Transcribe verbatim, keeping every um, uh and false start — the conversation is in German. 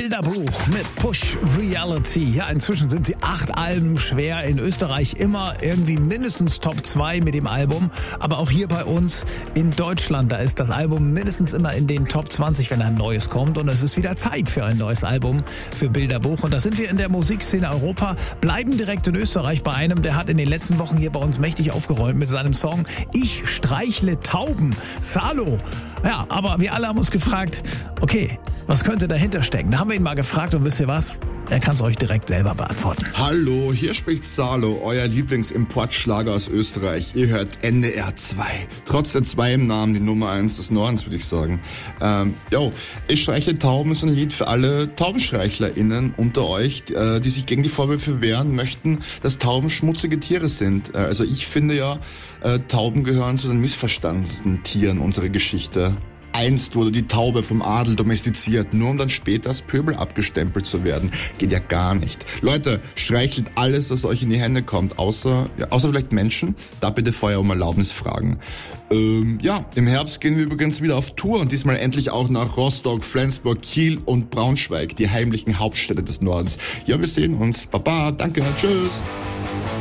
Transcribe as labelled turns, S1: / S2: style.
S1: Bilderbuch mit Push Reality. Ja, inzwischen sind sie acht Alben schwer. In Österreich immer irgendwie mindestens Top zwei mit dem Album. Aber auch hier bei uns in Deutschland, da ist das Album mindestens immer in den Top zwanzig, wenn ein neues kommt. Und es ist wieder Zeit für ein neues Album für Bilderbuch. Und da sind wir in der Musikszene Europa, bleiben direkt in Österreich bei einem, der hat in den letzten Wochen hier bei uns mächtig aufgeräumt mit seinem Song Ich streichle Tauben. Salo. Ja, aber wir alle haben uns gefragt, okay, was könnte dahinter stecken? Da haben wir ihn mal gefragt und wisst ihr was? Er kann es euch direkt selber beantworten.
S2: Hallo, hier spricht Salo, euer Lieblingsimportschlager aus Österreich. Ihr hört N D R zwei. Trotz der zwei im Namen die Nummer eins des Nordens, würde ich sagen. Ähm, yo, Ich streichle Tauben ist ein Lied für alle TaubenstreichlerInnen unter euch, die, die sich gegen die Vorwürfe wehren möchten, dass Tauben schmutzige Tiere sind. Äh, also ich finde ja, äh, Tauben gehören zu den missverstandensten Tieren unserer Geschichte. Einst wurde die Taube vom Adel domestiziert, nur um dann später als Pöbel abgestempelt zu werden. Geht ja gar nicht. Leute, streichelt alles, was euch in die Hände kommt, außer, ja, außer vielleicht Menschen. Da bitte vorher um Erlaubnis fragen. Ähm, ja, im Herbst gehen wir übrigens wieder auf Tour und diesmal endlich auch nach Rostock, Flensburg, Kiel und Braunschweig, die heimlichen Hauptstädte des Nordens. Ja, wir sehen uns. Baba, danke, tschüss.